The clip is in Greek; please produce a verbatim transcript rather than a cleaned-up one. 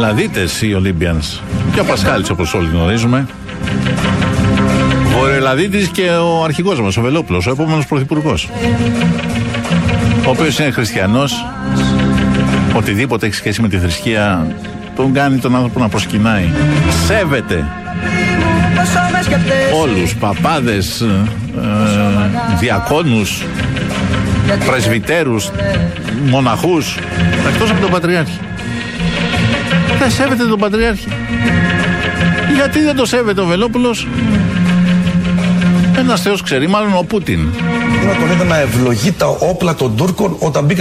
Ελλαδίτες οι Olympians. Και ο Πασχάλης, όπως όλοι γνωρίζουμε. Βορειοελλαδίτης και ο αρχηγός μας, ο Βελόπουλος, ο επόμενος πρωθυπουργός. Ο οποίος είναι χριστιανός. Οτιδήποτε έχει σχέση με τη θρησκεία τον κάνει τον άνθρωπο να προσκυνάει. Σέβεται όλους, παπάδες, ε, διακόνους, πρεσβυτέρους, μοναχούς, εκτός από τον Πατριάρχη. Δεν σέβεται τον Πατριάρχη. Γιατί δεν το σέβεται ο Βελόπουλος? Ένας θεός ξέρει, μάλλον ο Πούτιν. Τον είδα να ευλογεί τα όπλα των Τούρκων όταν μπήκαν